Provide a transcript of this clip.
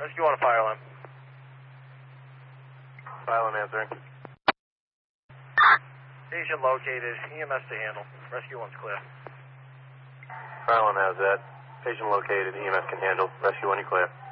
Rescue 1 fire alarm. Fire alarm answering. Patient located. EMS to handle. Rescue 1's clear. Fire alarm has that. Patient located. EMS can handle. Rescue 1, you clear.